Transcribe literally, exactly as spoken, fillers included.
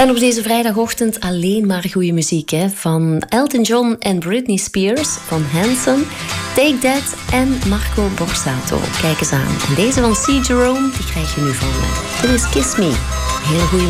En op deze vrijdagochtend alleen maar goede muziek. Hè? Van Elton John en Britney Spears, van Hanson, Take That en Marco Borsato. Kijk eens aan. En deze van C. Jerome, die krijg je nu van me. Dit is Kiss Me. Hele goede